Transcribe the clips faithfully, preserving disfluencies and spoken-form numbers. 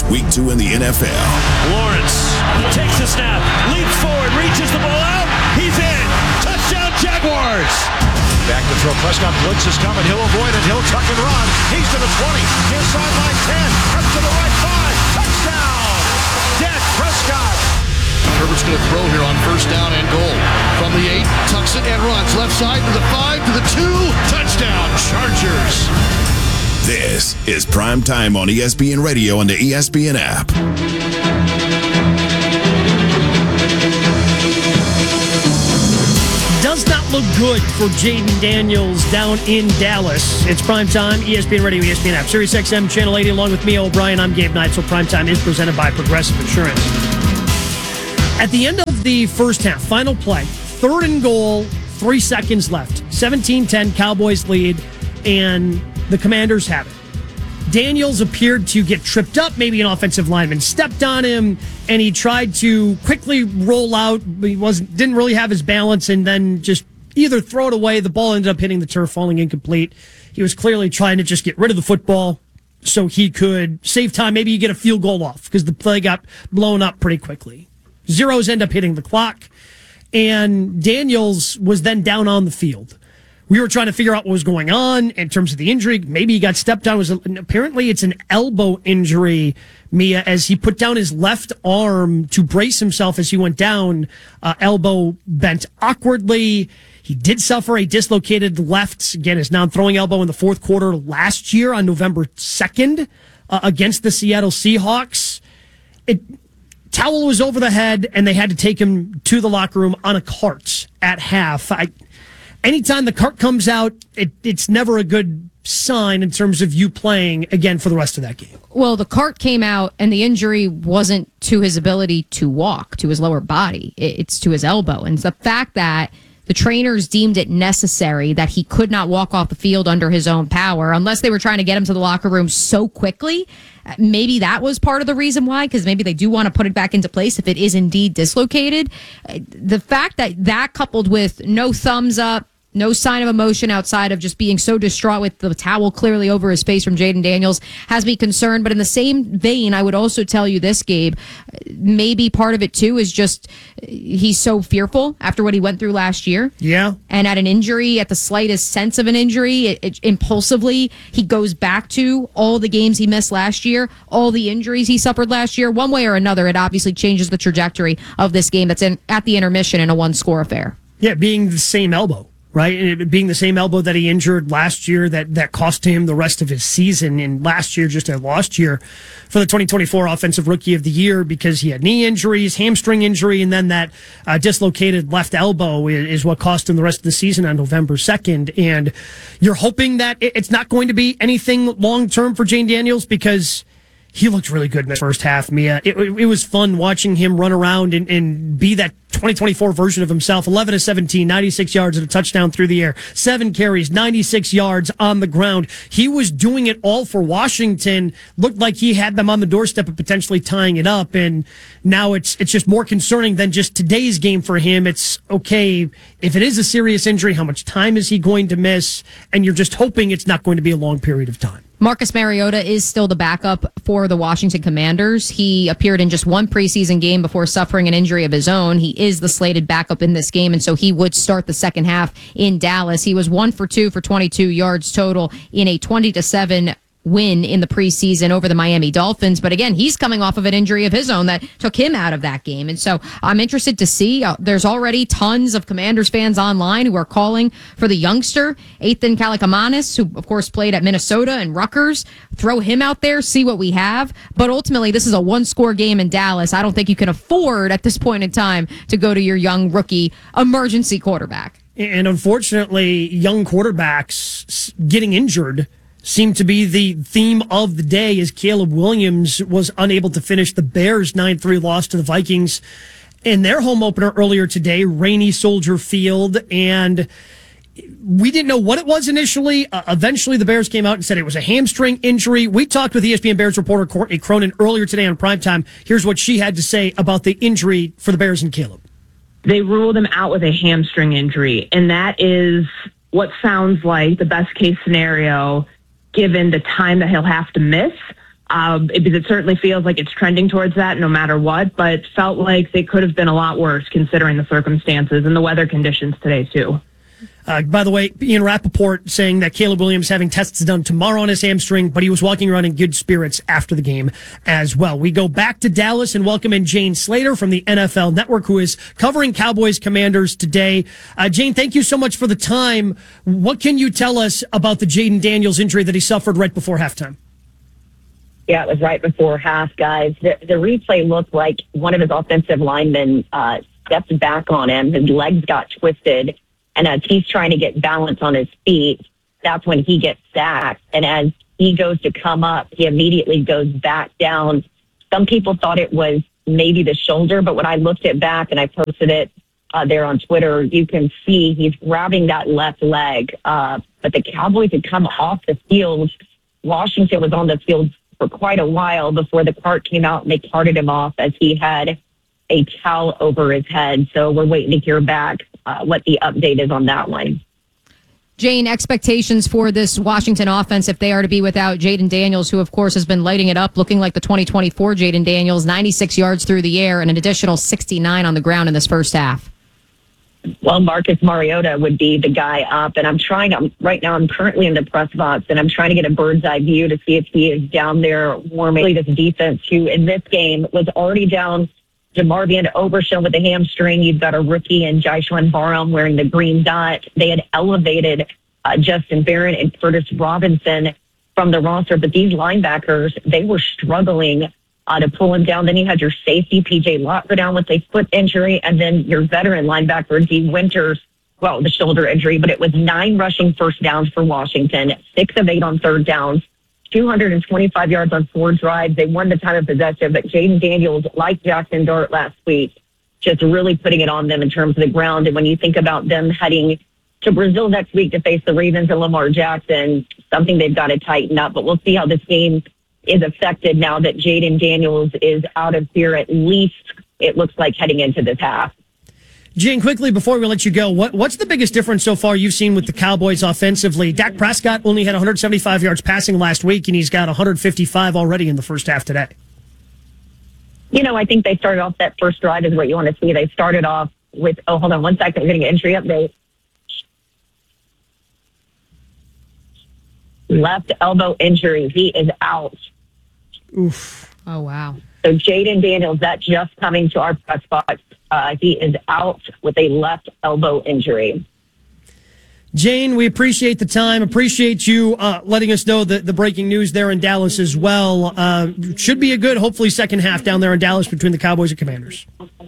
Week two in the N F L. Lawrence takes the snap, leaps forward, reaches the ball out. He's in. Touchdown, Jaguars. Back to throw. Prescott blitz is coming. He'll avoid it. He'll tuck and run. He's to the twenty. Near sideline ten. Up to the right five. Touchdown. Dak Prescott. Herbert's going to throw here on first down and goal. From the eight, tucks it and runs. Left side to the five, to the two. Touchdown, Chargers. This is Prime Time on E S P N Radio and the E S P N app. Does not look good for Jayden Daniels down in Dallas. It's Prime Time, E S P N Radio, E S P N app. Sirius X M, Channel eighty, along with me, O'Brien. I'm Gabe Knight. So Prime Time is presented by Progressive Insurance. At the end of the first half, final play, third and goal, three seconds left. seventeen ten, Cowboys lead, and the Commanders have it. Daniels appeared to get tripped up. Maybe an offensive lineman stepped on him, and he tried to quickly roll out. He wasn't didn't really have his balance, and then just either throw it away. The ball ended up hitting the turf, falling incomplete. He was clearly trying to just get rid of the football so he could save time. Maybe you get a field goal off because the play got blown up pretty quickly. Zeros end up hitting the clock, and Daniels was then down on the field. We were trying to figure out what was going on in terms of the injury. Maybe he got stepped on. It was apparently it's an elbow injury, Mia, as he put down his left arm to brace himself as he went down. Uh, elbow bent awkwardly. He did suffer a dislocated left, again, his non-throwing elbow in the fourth quarter last year on November second uh, against the Seattle Seahawks. It... Towel was over the head, and they had to take him to the locker room on a cart at half. I, anytime the cart comes out, it, it's never a good sign in terms of you playing again for the rest of that game. Well, the cart came out, and the injury wasn't to his ability to walk, to his lower body. It's to his elbow. And it's the fact that the trainers deemed it necessary that he could not walk off the field under his own power unless they were trying to get him to the locker room so quickly. Maybe that was part of the reason why, because maybe they do want to put it back into place if it is indeed dislocated. The fact that that coupled with no thumbs up, no sign of emotion outside of just being so distraught with the towel clearly over his face from Jayden Daniels has me concerned. But in the same vein, I would also tell you this, Gabe, maybe part of it too is just he's so fearful after what he went through last year. Yeah. And at an injury, at the slightest sense of an injury, it, it, impulsively, he goes back to all the games he missed last year, all the injuries he suffered last year. One way or another, it obviously changes the trajectory of this game that's in at the intermission in a one-score affair. Yeah, being the same elbow. Right, and it being the same elbow that he injured last year that, that cost him the rest of his season, and last year just a lost year for the twenty twenty-four Offensive Rookie of the Year because he had knee injuries, hamstring injury, and then that uh, dislocated left elbow is, is what cost him the rest of the season on November second. And you're hoping that it's not going to be anything long-term for Jayden Daniels because he looked really good in the first half, Mia. It, it, it was fun watching him run around and, and be that twenty twenty-four version of himself. eleven of seventeen, ninety-six yards and a touchdown through the air. Seven carries, ninety-six yards on the ground. He was doing it all for Washington. Looked like he had them on the doorstep of potentially tying it up. And now it's it's just more concerning than just today's game for him. It's, okay, if it is a serious injury, how much time is he going to miss? And you're just hoping it's not going to be a long period of time. Marcus Mariota is still the backup for the Washington Commanders. He appeared in just one preseason game before suffering an injury of his own. He is the slated backup in this game, and so he would start the second half in Dallas. He was one for two for twenty-two yards total in a twenty to seven win in the preseason over the Miami Dolphins. But again, he's coming off of an injury of his own that took him out of that game. And so I'm interested to see. Uh, there's already tons of Commanders fans online who are calling for the youngster, Ethan Kaliakmanis, who of course played at Minnesota and Rutgers. Throw him out there, see what we have. But ultimately, this is a one-score game in Dallas. I don't think you can afford at this point in time to go to your young rookie emergency quarterback. And unfortunately, young quarterbacks getting injured seemed to be the theme of the day as Caleb Williams was unable to finish the Bears' nine three loss to the Vikings in their home opener earlier today, rainy Soldier Field. And we didn't know what it was initially. Uh, eventually, the Bears came out and said it was a hamstring injury. We talked with E S P N Bears reporter Courtney Cronin earlier today on Primetime. Here's what she had to say about the injury for the Bears and Caleb. They ruled him out with a hamstring injury, and that is what sounds like the best case scenario given the time that he'll have to miss. Um, because it certainly feels like it's trending towards that no matter what, but felt like they could have been a lot worse considering the circumstances and the weather conditions today, too. Uh, by the way, Ian Rappaport saying that Caleb Williams having tests done tomorrow on his hamstring, but he was walking around in good spirits after the game as well. We go back to Dallas and welcome in Jane Slater from the N F L Network, who is covering Cowboys Commanders today. Uh, Jane, thank you so much for the time. What can you tell us about the Jaden Daniels injury that he suffered right before halftime? Yeah, it was right before half, guys. The, the replay looked like one of his offensive linemen uh, stepped back on him. His legs got twisted. And as he's trying to get balance on his feet, that's when he gets sacked. And as he goes to come up, he immediately goes back down. Some people thought it was maybe the shoulder, but when I looked it back and I posted it uh, there on Twitter, you can see he's grabbing that left leg. Uh, but the Cowboys had come off the field. Washington was on the field for quite a while before the cart came out and they carted him off as he had a towel over his head. So we're waiting to hear back uh, what the update is on that one. Jane, expectations for this Washington offense if they are to be without Jaden Daniels, who, of course, has been lighting it up, looking like the twenty twenty-four Jaden Daniels, ninety-six yards through the air and an additional sixty-nine on the ground in this first half. Well, Marcus Mariota would be the guy up, and I'm trying, I'm, right now I'm currently in the press box, and I'm trying to get a bird's eye view to see if he is down there warming this defense, who in this game was already down DeMarvion Overshown with a hamstring. You've got a rookie in Jyshawn Barham wearing the green dot. They had elevated uh, Justin Barron and Curtis Robinson from the roster, but these linebackers, they were struggling Uh, to pull him down. Then you had your safety, P J Lott, go down with a foot injury, and then your veteran linebacker, D. Winters, well, the shoulder injury, but it was nine rushing first downs for Washington, six of eight on third downs, two hundred twenty-five yards on four drives. They won the time of possession, but Jaden Daniels, like Jackson Dart last week, just really putting it on them in terms of the ground. And when you think about them heading to Brazil next week to face the Ravens and Lamar Jackson, something they've got to tighten up. But we'll see how this game is affected now that Jaden Daniels is out of here, at least it looks like, heading into this half. Jane, quickly before we let you go, what, what's the biggest difference so far you've seen with the Cowboys offensively? Dak Prescott only had one hundred seventy-five yards passing last week, and he's got one hundred fifty-five already in the first half today. You know, I think they started off, that first drive is what you want to see. They started off with, oh, hold on one second, we're getting an injury update. Left elbow injury. He is out. Oof. Oh, wow. So Jaden Daniels, that just coming to our press box. Uh, he is out with a left elbow injury. Jane, we appreciate the time. Appreciate you uh, letting us know the, the breaking news there in Dallas as well. Uh, should be a good, hopefully, second half down there in Dallas between the Cowboys and Commanders.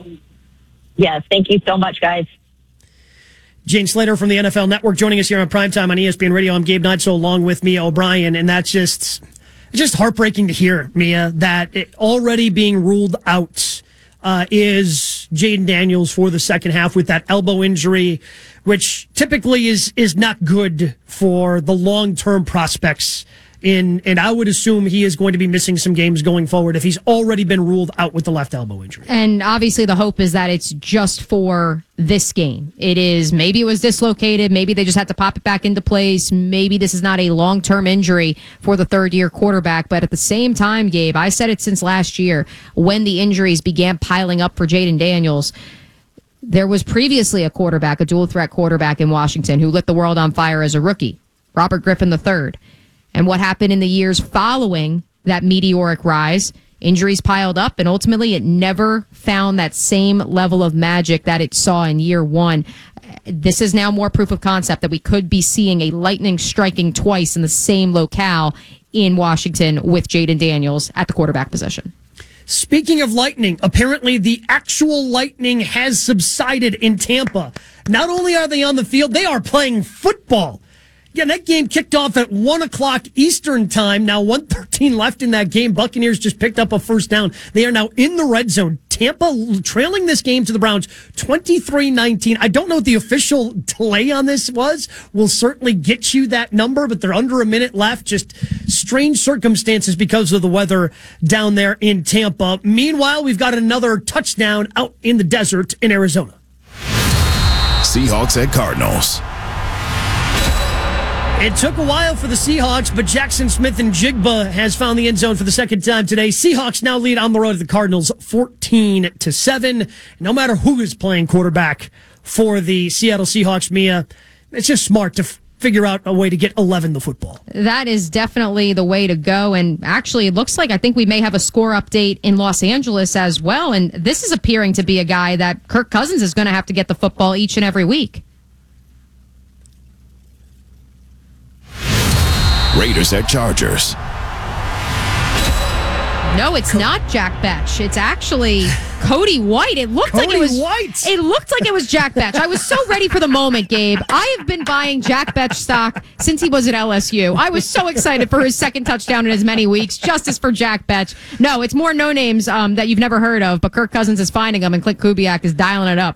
Yes, thank you so much, guys. Jane Slater from the N F L Network joining us here on Primetime on E S P N Radio. I'm Gabe Neitzel along with Mia O'Brien, and that's just just heartbreaking to hear, Mia, that it already being ruled out uh, is Jaden Daniels for the second half with that elbow injury, which typically is is not good for the long-term prospects. In, and I would assume he is going to be missing some games going forward if he's already been ruled out with the left elbow injury. And obviously the hope is that it's just for this game. It is, maybe it was dislocated, maybe they just had to pop it back into place, maybe this is not a long-term injury for the third-year quarterback, but at the same time, Gabe, I said it since last year, when the injuries began piling up for Jaden Daniels, there was previously a quarterback, a dual-threat quarterback in Washington who lit the world on fire as a rookie, Robert Griffin the third. And what happened in the years following that meteoric rise? Injuries piled up, and ultimately it never found that same level of magic that it saw in year one. This is now more proof of concept that we could be seeing a lightning striking twice in the same locale in Washington with Jaden Daniels at the quarterback position. Speaking of lightning, apparently the actual lightning has subsided in Tampa. Not only are they on the field, they are playing football. Yeah, that game kicked off at one o'clock Eastern time. Now one thirteen left in that game. Buccaneers just picked up a first down. They are now in the red zone. Tampa trailing this game to the Browns twenty-three nineteen. I don't know what the official delay on this was. We'll certainly get you that number, but they're under a minute left. Just strange circumstances because of the weather down there in Tampa. Meanwhile, we've got another touchdown out in the desert in Arizona. Seahawks at Cardinals. It took a while for the Seahawks, but Jackson Smith and Jigba has found the end zone for the second time today. Seahawks now lead on the road at the Cardinals fourteen to seven. No matter who is playing quarterback for the Seattle Seahawks, Mia, it's just smart to f- figure out a way to get eleven the football. That is definitely the way to go. And actually, it looks like I think we may have a score update in Los Angeles as well. And this is appearing to be a guy that Kirk Cousins is going to have to get the football each and every week. Raiders at Chargers. No, it's not Jack Betch. It's actually Cody White. It looked Cody like it was White. It looked like it was Jack Betch. I was so ready for the moment, Gabe. I have been buying Jack Betch stock since he was at L S U. I was so excited for his second touchdown in as many weeks. Justice for Jack Betch. No, it's more no names um, that you've never heard of, but Kirk Cousins is finding them, and Clint Kubiak is dialing it up.